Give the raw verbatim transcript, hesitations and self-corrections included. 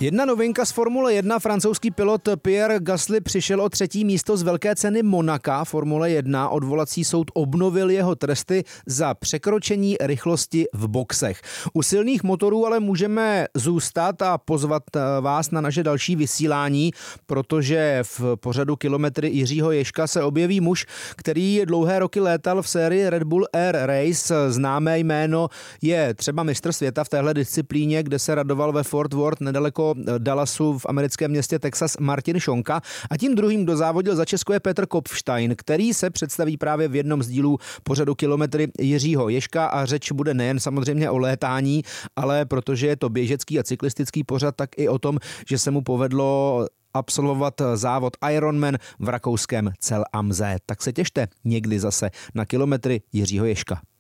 Jedna novinka z Formule jedna, francouzský pilot Pierre Gasly přišel o třetí místo z velké ceny Monaka. Formule jedna, odvolací soud obnovil jeho tresty za překročení rychlosti v boxech. U silných motorů ale můžeme zůstat a pozvat vás na naše další vysílání, protože v pořadu Kilometry Jiřího Ježka se objeví muž, který dlouhé roky létal v sérii Red Bull Air Race. Známé jméno je třeba mistr světa v téhle disciplíně, kde se radoval ve Fort Worth nedaleko Dallasu v americkém městě Texas Martin Šonka, a tím druhým, kdo závodil za Česko, je Petr Kopfstein, který se představí právě v jednom z dílů pořadu Kilometry Jiřího Ježka, a řeč bude nejen samozřejmě o létání, ale protože je to běžecký a cyklistický pořad, tak i o tom, že se mu povedlo absolvovat závod Ironman v rakouském Zell am See. Tak se těšte někdy zase na Kilometry Jiřího Ježka.